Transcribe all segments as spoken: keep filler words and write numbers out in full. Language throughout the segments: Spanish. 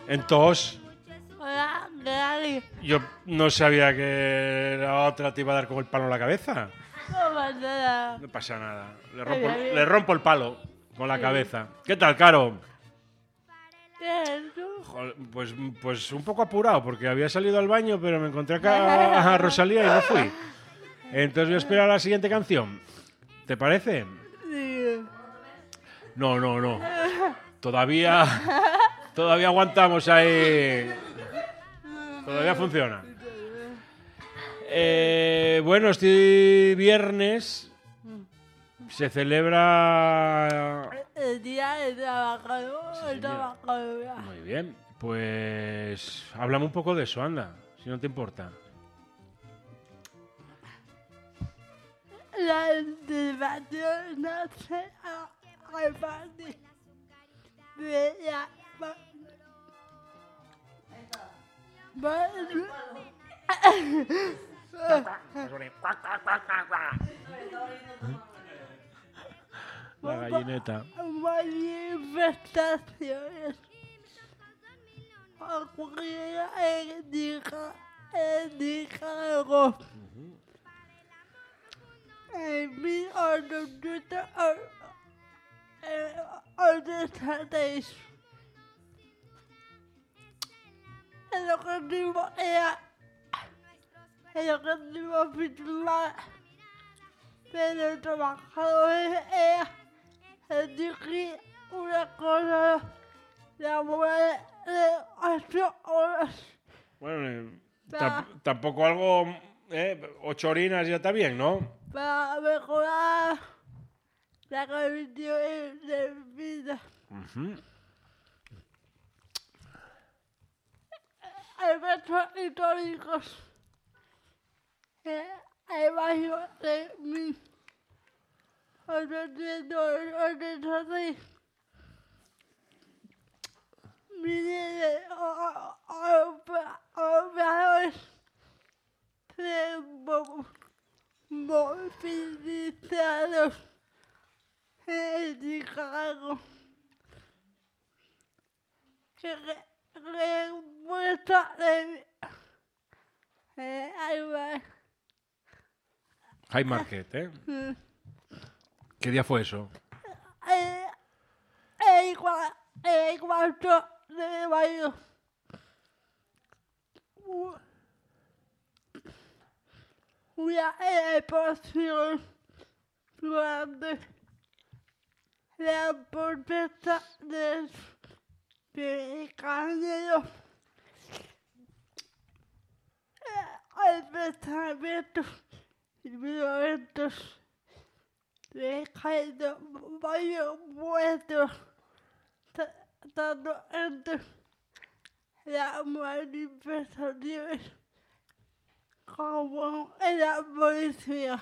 Entonces, Hola, ¿qué tal? yo no sabía que la otra te iba a dar como el palo en la cabeza. No pasa nada. No pasa nada. Le rompo, Bien, bien. le rompo el palo con la Sí. cabeza. ¿Qué tal, Caro? ¿Qué es tú? Joder, Pues, pues un poco apurado, porque había salido al baño, pero me encontré acá a Rosalía y no fui. Entonces voy a esperar a la siguiente canción. ¿Te parece? Sí. No, no, no. Todavía, todavía aguantamos ahí. Todavía funciona. Eh, bueno, este viernes se celebra... El día de trabajador, Sí, el señor. trabajador. Muy bien, pues háblame un poco de eso, anda, si no te importa. La información no se ha repartido de la... Bueno, La gallineta. manifestaciones ocurrieron en Nica- en Nicaragua en mil ochocientos ochenta y seis. El objetivo era el objetivo principal de los trabajadores era exigir una cosa laboral de ocho horas Bueno, eh, para, tamp- tampoco algo... Eh, ocho horinas ya está bien, ¿no? para mejorar la condición de vida. Ujú. Hay hechos históricos que hay varios de mil ochocientos ochenta y seis. Miles de o- o- operadores se mo- movilizados en Chicago que re- respuesta de eh, ayudar. High Market, ¿eh? Mm. ¿Qué día fue eso? Eh, el cua- el cuarto de mayo. U- Una explosión durante la protesta de de Canelo. El pensamiento violentos dejando varios muertos, ta- tanto entre las manifestaciones como en la policía.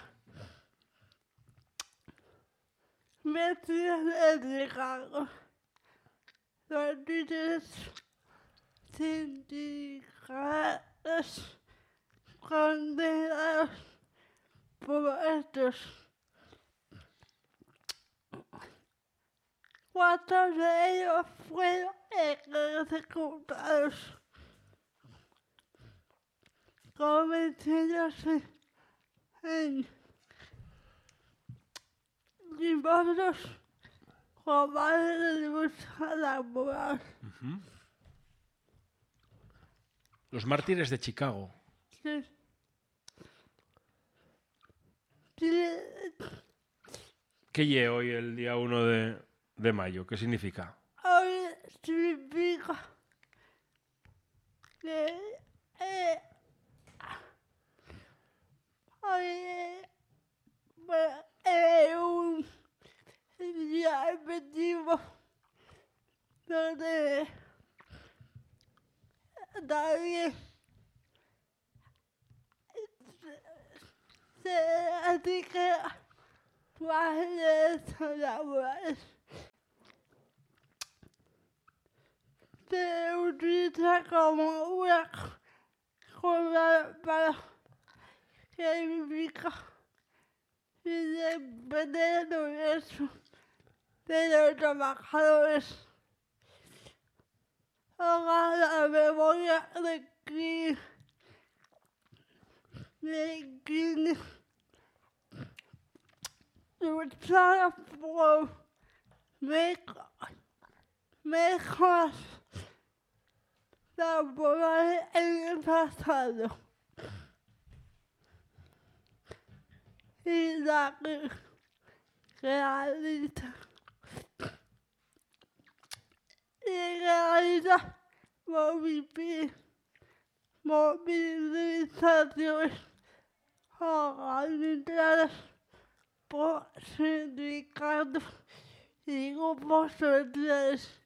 Vecinos de Chicago, los líderes sindicales condenados por estos. Cuatro de ellos fueron ejecutados, convirtiéndose en divorcios globales de lucha laboral. Los mártires de Chicago. Sí. Sí, ¿Qué lle hoy el día uno de, de mayo? ¿Qué significa? hoy significa que eh, hoy eh, bueno, es un día efectivo donde también se dedica más derechos laborales. Se utiliza como una cosa para significa independencia de los derechos de los trabajadores. Hogar de que de que luchar por mejor, mejor laboral en el pasado y la que realiza y realiza movi- movilizaciones organizadas por sindicatos y grupos sociales